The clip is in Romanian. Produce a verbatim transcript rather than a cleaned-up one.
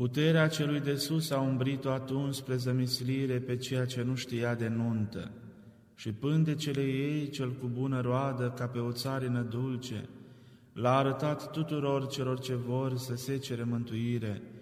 Puterea celui de sus a umbrit-o atunci spre zămislire pe ceea ce nu știa de nuntă, și pântecele ei, cel cu bună roadă, ca pe o țarină dulce, l-a arătat tuturor celor ce vor să se cere mântuire,